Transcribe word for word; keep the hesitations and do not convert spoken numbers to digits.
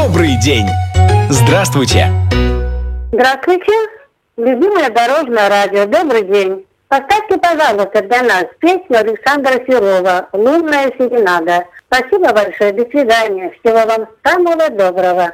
добрый день. Здравствуйте. Здравствуйте, любимое дорожное радио, добрый день. Поставьте, пожалуйста, для нас песню Александра Серова «Лунная серенада». Спасибо большое, до свидания, всего вам самого доброго.